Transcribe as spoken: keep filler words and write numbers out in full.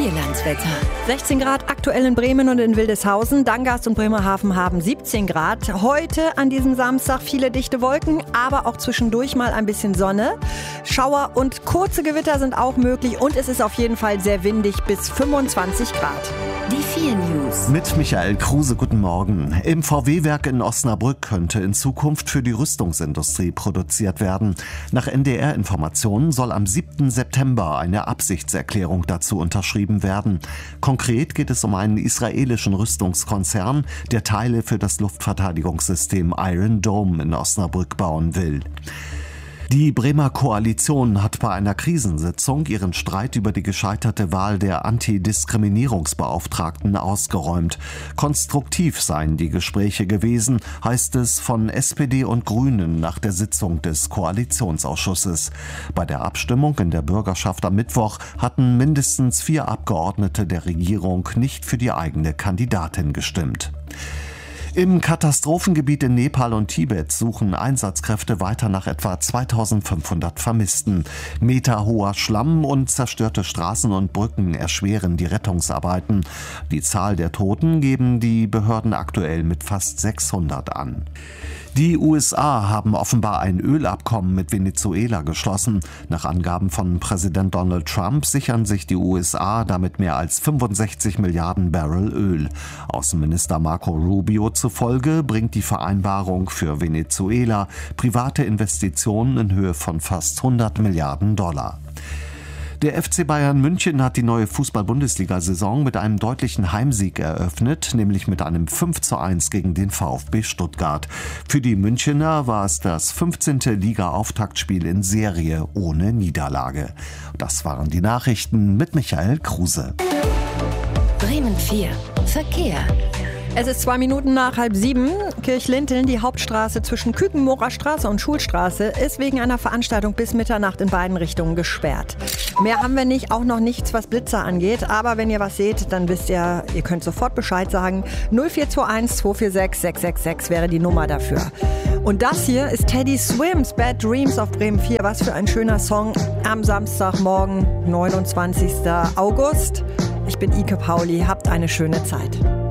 Neuseelandswetter. sechzehn Grad aktuell in Bremen und in Wildeshausen. Dangast und Bremerhaven haben siebzehn Grad. Heute an diesem Samstag viele dichte Wolken, aber auch zwischendurch mal ein bisschen Sonne. Schauer und kurze Gewitter sind auch möglich und es ist auf jeden Fall sehr windig bis fünfundzwanzig Grad. Die vier News. Mit Michael Kruse, guten Morgen. Im V W-Werk in Osnabrück könnte in Zukunft für die Rüstungsindustrie produziert werden. Nach N D R-Informationen soll am siebten September eine Absichtserklärung dazu unterschrieben werden. Konkret geht es um einen israelischen Rüstungskonzern, der Teile für das Luftverteidigungssystem Iron Dome in Osnabrück bauen will. Die Bremer Koalition hat bei einer Krisensitzung ihren Streit über die gescheiterte Wahl der Antidiskriminierungsbeauftragten ausgeräumt. Konstruktiv seien die Gespräche gewesen, heißt es von S P D und Grünen nach der Sitzung des Koalitionsausschusses. Bei der Abstimmung in der Bürgerschaft am Mittwoch hatten mindestens vier Abgeordnete der Regierung nicht für die eigene Kandidatin gestimmt. Im Katastrophengebiet in Nepal und Tibet suchen Einsatzkräfte weiter nach etwa zweitausendfünfhundert Vermissten. Meterhoher Schlamm und zerstörte Straßen und Brücken erschweren die Rettungsarbeiten. Die Zahl der Toten geben die Behörden aktuell mit fast sechshundert an. Die U S A haben offenbar ein Ölabkommen mit Venezuela geschlossen. Nach Angaben von Präsident Donald Trump sichern sich die U S A damit mehr als fünfundsechzig Milliarden Barrel Öl. Außenminister Marco Rubio zufolge bringt die Vereinbarung für Venezuela private Investitionen in Höhe von fast hundert Milliarden Dollar. Der F C Bayern München hat die neue Fußball-Bundesliga-Saison mit einem deutlichen Heimsieg eröffnet, nämlich mit einem fünf zu eins gegen den VfB Stuttgart. Für die Münchener war es das fünfzehnte Liga-Auftaktspiel in Serie ohne Niederlage. Das waren die Nachrichten mit Michael Kruse. Bremen vier. Verkehr. Es ist zwei Minuten nach halb sieben. Kirchlinteln, die Hauptstraße zwischen Kükenmorer Straße und Schulstraße, ist wegen einer Veranstaltung bis Mitternacht in beiden Richtungen gesperrt. Mehr haben wir nicht, auch noch nichts, was Blitzer angeht. Aber wenn ihr was seht, dann wisst ihr, ihr könnt sofort Bescheid sagen. null vier zwei eins zwei vier sechs sechs sechs sechs wäre die Nummer dafür. Und das hier ist Teddy Swims Bad Dreams auf Bremen vier. Was für ein schöner Song am Samstagmorgen, neunundzwanzigsten August. Ich bin Ike Pauli, habt eine schöne Zeit.